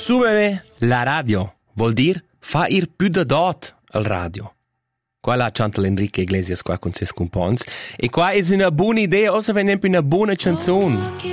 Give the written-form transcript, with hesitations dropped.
Subeme la radio vuol dire fa ir più da dot al radio. Qua la canta Enrique Iglesias qua con ses compagni e qua è una buona idea, o se venne una buona canzone.